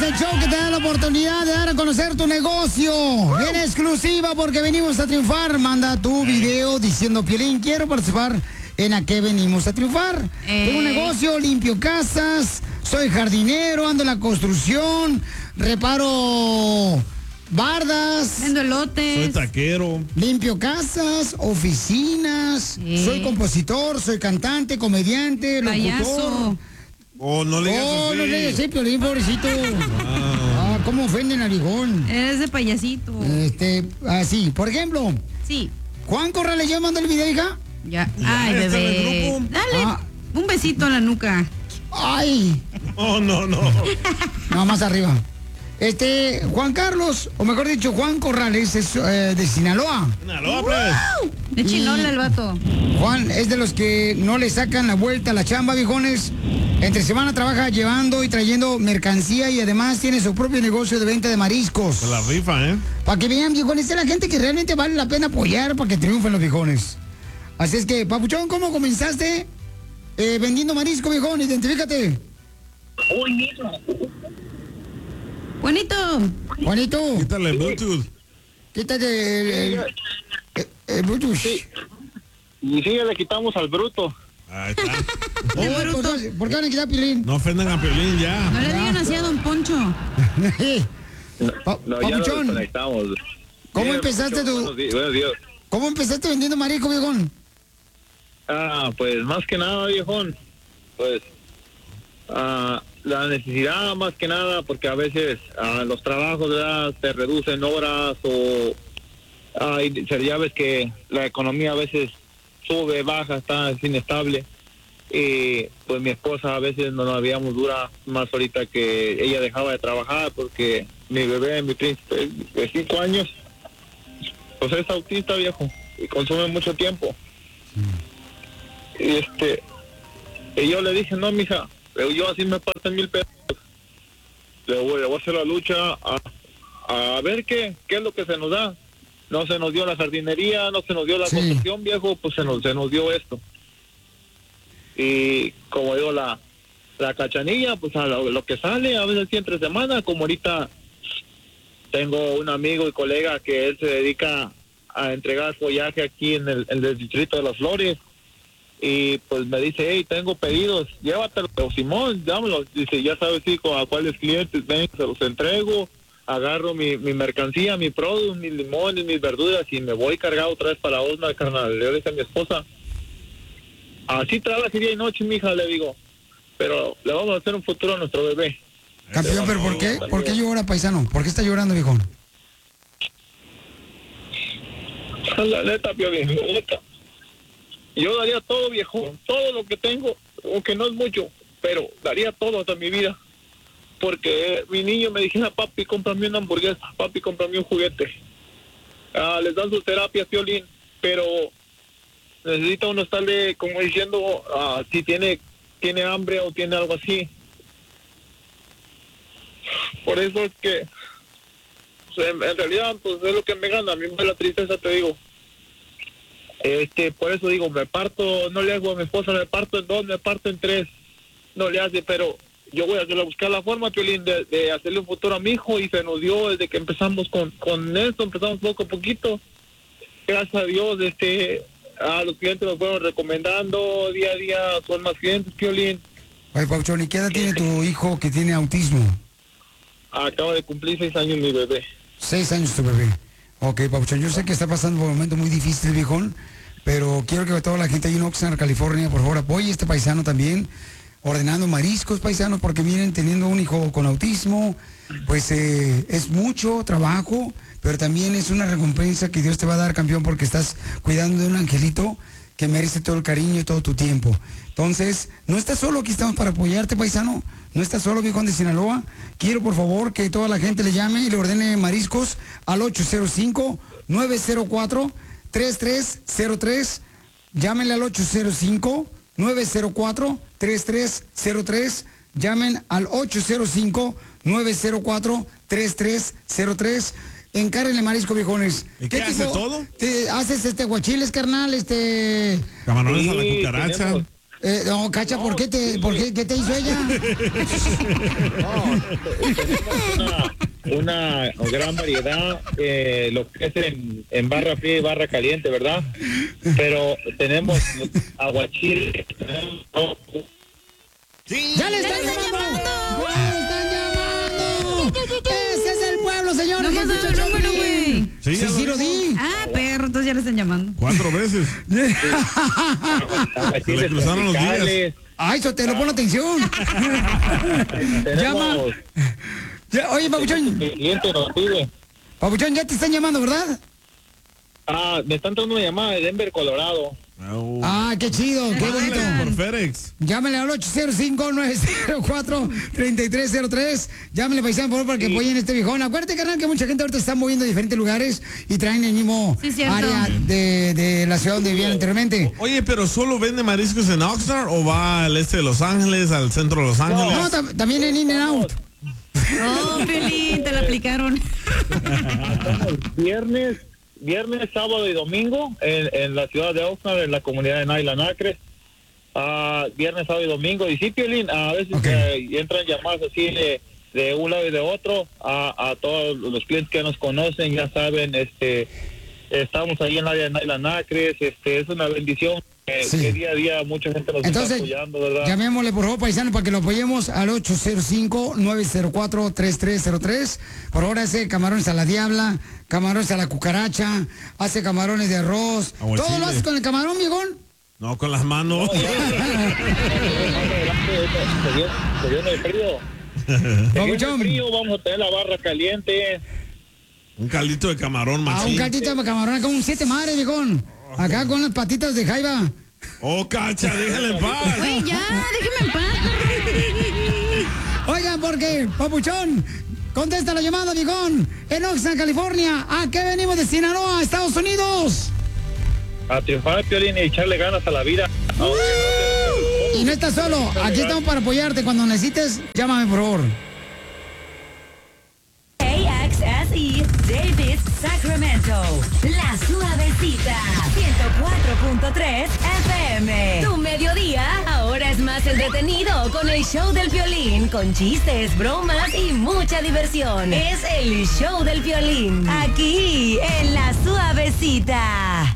el show que te da la oportunidad de dar a conocer tu negocio. Bien exclusiva porque venimos a triunfar. Manda tu video diciendo, Piolín, quiero participar en a qué venimos a triunfar. Tengo un negocio, limpio casas, soy jardinero, ando en la construcción, reparo bardas. Vendo elotes. Soy taquero. Limpio casas, oficinas, soy compositor, soy cantante, comediante, locutor. Oh, no le digas así. No le digas así, Piolín, pobrecito. ¿Cómo ofenden al hijón? Eres de payasito. Así, por ejemplo. Sí. Juan Corrales, ¿ya mandó el video, hija? Ya. Ay, bebé. Dale un besito en la nuca. Ay. Oh, no. No, más arriba. Juan Carlos, o mejor dicho, Juan Corrales es de Sinaloa. Sinaloa, pues. De chinola el vato. Juan es de los que no le sacan la vuelta a la chamba, viejones. Entre semana trabaja llevando y trayendo mercancía y además tiene su propio negocio de venta de mariscos. Se la rifa, ¿eh? Para que vean, viejones, es la gente que realmente vale la pena apoyar para que triunfen los viejones. Así es que, Papuchón, ¿cómo comenzaste vendiendo marisco, viejón? Identifícate. Hoy mismo. Juanito. Quítale el Bluetooth. Quítate el Bluetooth. Sí. Y sí, le quitamos al bruto. Ahí está. ¿Por qué van a quitar a Piolín? No ofendan a Piolín ya. No le digan así a Don Poncho. No, ya lo desconectamos. ¿Cómo empezaste tú? Buenos días. ¿Cómo empezaste vendiendo marisco, viejón? Pues más que nada, viejón. Pues la necesidad más que nada, porque a veces los trabajos, ¿verdad?, se reducen horas o ya ves que la economía a veces sube, baja, está inestable. Y pues mi esposa a veces no nos habíamos dura más ahorita que ella dejaba de trabajar porque mi bebé, mi príncipe de 5 años, pues es autista, viejo, y consume mucho tiempo. Y yo le dije, no, mija, yo así me parten 1,000 pesos. Le voy a hacer la lucha a ver qué es lo que se nos da. No se nos dio la jardinería, no se nos dio la construcción, viejo, pues se nos dio esto. Y como digo, la cachanilla, pues a lo que sale, a veces sí entre semana, como ahorita tengo un amigo y colega que él se dedica a entregar follaje aquí en el distrito de Las Flores. Y pues me dice, hey, tengo pedidos, llévatelo, Simón, dámelo. Dice, ya sabes, hijo, a cuáles clientes ven, se los entrego, agarro mi mercancía, mi producto, mis limones, mis verduras y me voy cargado otra vez para Osma, carnal. Le dije a mi esposa, así trabaja día y noche, mija, le digo, pero le vamos a hacer un futuro a nuestro bebé. Campeón, pero ¿por qué? ¿Por qué llora, paisano? ¿Por qué está llorando, viejón? La neta, Piolín, la neta. Yo daría todo, viejo, todo lo que tengo, aunque no es mucho, pero daría todo hasta mi vida. Porque mi niño me dijera, papi, cómprame una hamburguesa, papi, cómprame un juguete. Les dan sus terapias, Piolín, pero necesita uno estarle como diciendo si tiene hambre o tiene algo así. Por eso es que pues, en realidad pues es lo que me gana, a mí me da la tristeza, te digo. Por eso digo, me parto, no le hago a mi esposa, me parto en 2, me parto en 3, no le hace, pero yo voy a buscar la forma, Piolín, de hacerle un futuro a mi hijo, y se nos dio desde que empezamos con esto, empezamos poco a poquito, gracias a Dios, a los clientes nos fueron recomendando, día a día son más clientes, Piolín. Oye, Pauchón, ¿y qué edad tiene tu hijo que tiene autismo? Acaba de cumplir 6 años mi bebé. 6 años tu bebé. Ok, Pauchón, yo sé que está pasando por un momento muy difícil, viejón, pero quiero que toda la gente ahí en Oxnard, California, por favor, apoye a este paisano también, ordenando mariscos, paisanos, porque miren, teniendo un hijo con autismo, pues es mucho trabajo, pero también es una recompensa que Dios te va a dar, campeón, porque estás cuidando de un angelito que merece todo el cariño y todo tu tiempo. Entonces, no estás solo, aquí estamos para apoyarte, paisano. No estás solo, viejón de Sinaloa. Quiero, por favor, que toda la gente le llame y le ordene mariscos al 805-904-3303. Llámenle al 805-904-3303. Llamen al 805-904-3303. Encárguenle marisco, viejones. ¿Y qué hace todo? ¿Haces guachiles, carnal? Camarones a la Sí, cucaracha. No, Cacha, ¿por qué qué te hizo ella? Una gran variedad, lo que es en barra fría y barra caliente, ¿verdad? Pero tenemos aguachile. Sí. ¡Ya le están llamando! ¡Ya le están llamando! ¡Ese es el pueblo, señores! No me da el número, güey. Sí, lo di. Ah, perro, entonces ya le están llamando. 4 veces. Se le cruzaron los días. Ay, Sotelo, pon atención. Llama. Tenemos Oye, Papuchón. cliente nos pide. Papuchón, ya te están llamando, ¿verdad? Me están dando una llamada de Denver, Colorado. Ah, qué chido, qué bonito. Por FedEx. Llámenle al 805-904-3303. Llámenle, paisano, por favor, para que apoyen este viejón. Acuérdate, carnal, que mucha gente ahorita está moviendo a diferentes lugares y traen el mismo área de la ciudad donde vivían anteriormente. Oye, pero ¿solo vende mariscos en Oxnard o va al este de Los Ángeles, al centro de Los Ángeles? No, también en In-N-Out. Oh, Pelín, te la aplicaron. Viernes, sábado y domingo en la ciudad de Oxnard, en la comunidad de Nyland Acres. Viernes, sábado y domingo. Y sí, Piolín, a veces entran llamadas así de un lado y de otro a todos los clientes que nos conocen, ya saben, estamos ahí en la área de Nyland Acres, es una bendición que día a día mucha gente nos está apoyando, ¿verdad? Llamémosle, por favor, paisano, para que lo apoyemos al 805-904-3303. Por ahora hace camarones a la diabla, camarones a la cucaracha, hace camarones de arroz. ¿Todo lo haces con el camarón, viejón? No, con las manos. Se viene el frío. Vamos a tener la barra caliente. Un caldito de camarón, machín. Un caldito de camarón, con un 7 madres, viejón. Acá con las patitas de jaiba. Oh, Cacha, déjale en paz. Güey, ya, déjeme en paz. Oigan, porque, Papuchón, contesta la llamada, viejón. En Oxnard, California. ¿A qué venimos de Sinaloa, Estados Unidos? A triunfar, Piolín, y echarle ganas a la vida. Y no estás solo. Aquí estamos para apoyarte. Cuando necesites, llámame, por favor. AXSE Davis, Sacramento. La Suavecita. 104.3 FM. Tu mediodía ahora es más entretenido con el show del Piolín, con chistes, bromas y mucha diversión. Es el show del Piolín, aquí en La Suavecita.